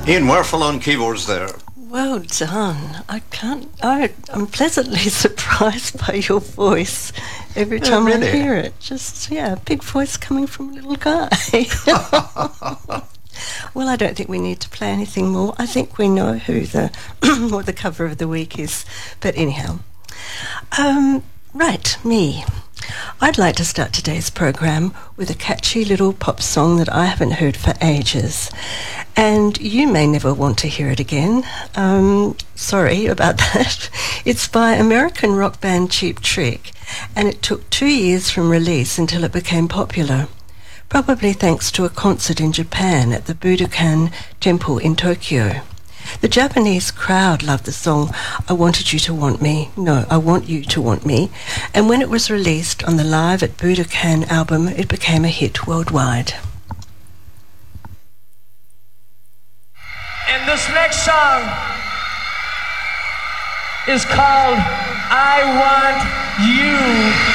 Ian Werfel on keyboards there. Well done. I'm pleasantly surprised by your voice every time really? I hear it. Just, big voice coming from a little guy. Well, I don't think we need to play anything more. I think we know who what the cover of the week is. But anyhow. Right, me. I'd like to start today's program with a catchy little pop song that I haven't heard for ages. And you may never want to hear it again. Sorry about that. It's by American rock band Cheap Trick, and it took 2 years from release until it became popular, probably thanks to a concert in Japan at the Budokan Temple in Tokyo. The Japanese crowd loved the song I Want You to Want Me, and when it was released on the Live at Budokan album, it became a hit worldwide. And this next song is called I Want You